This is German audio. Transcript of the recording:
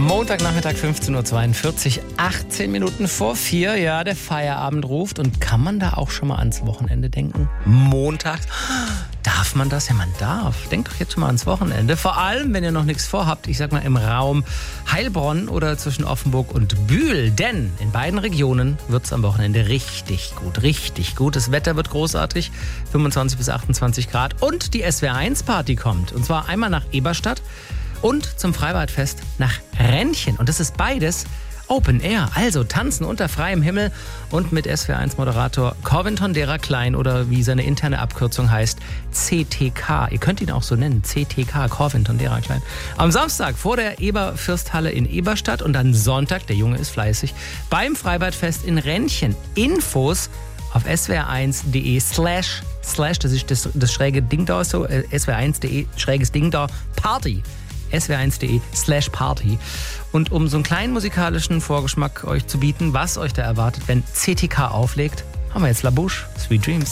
Montagnachmittag 15.42 Uhr, 18 Minuten vor 4. Ja, der Feierabend ruft. Und kann man da auch schon mal ans Wochenende denken? Montag? Darf man das? Ja, man darf. Denkt doch jetzt schon mal ans Wochenende. Vor allem, wenn ihr noch nichts vorhabt, ich sag mal im Raum Heilbronn oder zwischen Offenburg und Bühl. Denn in beiden Regionen wird es am Wochenende richtig gut. Richtig gut. Das Wetter wird großartig. 25 bis 28 Grad. Und die SWR1-Party kommt. Und zwar einmal nach Eberstadt und zum Freibadfest nach Rennchen. Und das ist beides Open Air, also tanzen unter freiem Himmel und mit SWR1-Moderator Corwin Tondera-Klein oder wie seine interne Abkürzung heißt, CTK. Ihr könnt ihn auch so nennen, CTK, Corwin Tondera-Klein. Am Samstag vor der Eberfürsthalle in Eberstadt und dann Sonntag, der Junge ist fleißig, beim Freibadfest in Rennchen. Infos auf swr1.de /, das ist das schräge Ding da, so swr1.de schräges Ding da, Party. swr1.de /Party. Und um so einen kleinen musikalischen Vorgeschmack euch zu bieten, was euch da erwartet, wenn CTK auflegt, haben wir jetzt La Bouche, Sweet Dreams.